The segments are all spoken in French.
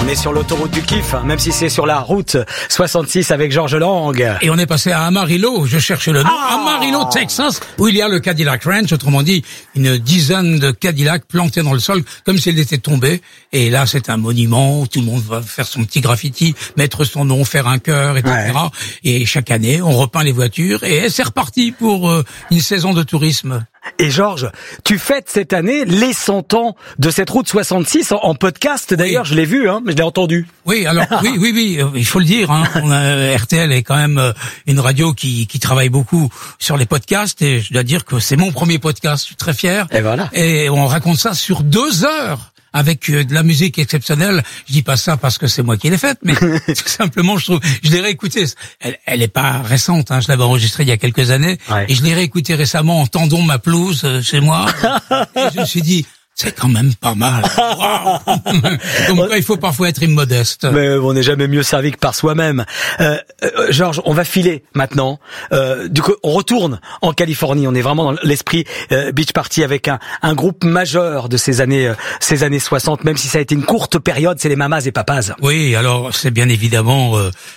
On est sur l'autoroute du kiff, même si c'est sur la route 66 avec Georges Lang. Et on est passé à Amarillo, je cherche le nom, Amarillo, Texas, où il y a le Cadillac Ranch, autrement dit, une dizaine de Cadillacs plantés dans le sol, comme s'ils étaient tombés. Et là, c'est un monument où tout le monde va faire son petit graffiti, mettre son nom, faire un cœur, etc. Ouais. Et chaque année, on repeint les voitures et c'est reparti pour une saison de tourisme. Et Georges, tu fêtes cette année les 100 ans de cette route 66 en podcast. D'ailleurs, oui. Je l'ai vu, mais je l'ai entendu. Oui, alors oui, il faut le dire. RTL est quand même une radio qui travaille beaucoup sur les podcasts. Et je dois dire que c'est mon premier podcast. Je suis très fier. Et voilà. Et on raconte ça sur 2 heures. Avec de la musique exceptionnelle. Je dis pas ça parce que c'est moi qui l'ai faite, mais tout simplement, je l'ai réécoutée. Elle est pas récente, je l'avais enregistrée il y a quelques années, ouais. Et je l'ai réécoutée récemment en tendant ma pelouse chez moi. Et je me suis dit, c'est quand même pas mal. Wow. Donc il faut parfois être immodeste. Mais on n'est jamais mieux servi que par soi-même. Georges, on va filer maintenant. Du coup, on retourne en Californie. On est vraiment dans l'esprit beach party avec un groupe majeur de ces années 60. Même si ça a été une courte période, c'est les Mamas et Papas. Oui, alors c'est bien évidemment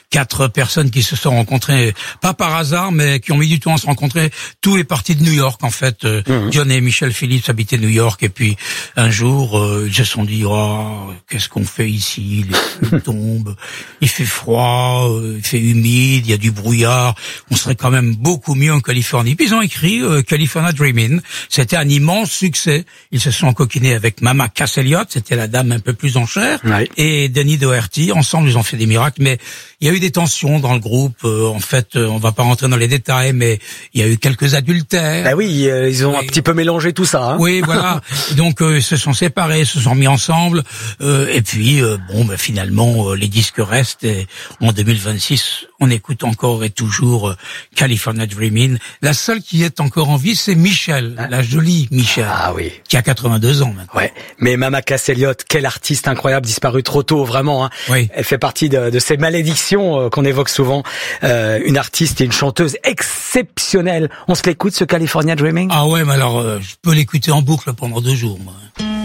4 personnes qui se sont rencontrées, pas par hasard, mais qui ont mis du temps à se rencontrer. Tout est parti de New York en fait. John et Michelle Phillips habitaient New York et puis un jour, ils se sont dit, qu'est-ce qu'on fait ici? Les feuilles tombent, il fait froid, il fait humide, il y a du brouillard. On serait quand même beaucoup mieux en Californie. Puis ils ont écrit California Dreamin'. C'était un immense succès. Ils se sont encoquinés avec Mama Cass Elliot, c'était la dame un peu plus en chair, ouais. Et Denny Doherty. Ensemble, ils ont fait des miracles. Mais il y a eu des tensions dans le groupe. En fait, on va pas rentrer dans les détails, mais il y a eu quelques adultères. Ah oui, ils ont un petit peu mélangé tout ça. Oui, voilà. Donc ils se sont séparés, se sont mis ensemble, et puis finalement les disques restent. Et en 2026, on écoute encore et toujours California Dreamin'. La seule qui est encore en vie, c'est Michelle, la jolie Michelle, qui a 82 ans maintenant. Ouais, mais Mama Cass Elliot, quelle artiste incroyable, disparue trop tôt, vraiment. Oui. Elle fait partie de ces malédictions qu'on évoque souvent. Une artiste et une chanteuse exceptionnelle. On se l'écoute, ce California Dreamin'? Ah ouais, mais alors je peux l'écouter en boucle pendant 2 jours, moi.